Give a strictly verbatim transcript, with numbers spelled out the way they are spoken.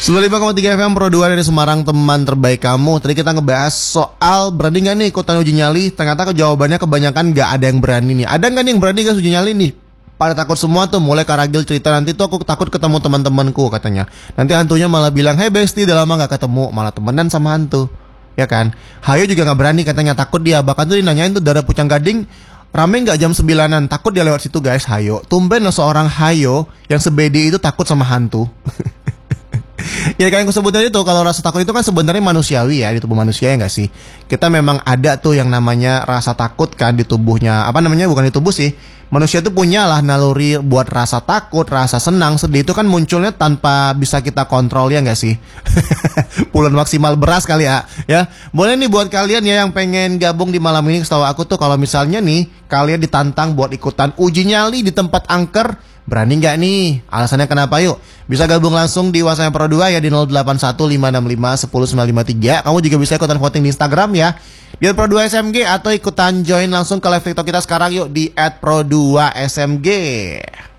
sembilan puluh lima koma tiga F M Pro dua dari Semarang, teman terbaik kamu. Tadi kita ngebahas soal berani gak nih ikutan uji nyali. Ternyata jawabannya kebanyakan gak ada yang berani nih. Ada gak nih yang berani guys uji nyali nih? Pada takut semua tuh. Mulai Karagil cerita, nanti tuh aku takut ketemu teman-temanku katanya. Nanti hantunya malah bilang, hey Besti udah lama gak ketemu. Malah temenan sama hantu, ya kan? Hayo juga gak berani katanya, takut dia. Bahkan tuh dinanyain tuh daerah Pucang Gading rame gak jam sembilanan, takut dia lewat situ guys. Hayo, tumben loh seorang Hayo yang sebedi itu takut sama hantu. Ya kan aku sebutnya itu, kalau rasa takut itu kan sebenarnya manusiawi ya, di tubuh manusia ya nggak sih? Kita memang ada tuh yang namanya rasa takut kan di tubuhnya. Apa namanya, bukan di tubuh sih. Manusia tuh punya lah naluri buat rasa takut, rasa senang, sedih itu kan munculnya tanpa bisa kita kontrol ya nggak sih? Puluhan maksimal beras kali ya. Ya, boleh nih buat kalian ya yang pengen gabung di malam ini, setahu aku tuh kalau misalnya nih kalian ditantang buat ikutan uji nyali di tempat angker, berani nggak nih? Alasannya kenapa yuk? Bisa gabung langsung di WhatsApp Pro dua ya di nol delapan satu lima enam lima satu nol sembilan lima tiga. Kamu juga bisa ikutan voting di Instagram ya di Pro dua S M G, atau ikutan join langsung ke live TikTok kita sekarang yuk di et pro dua S M G.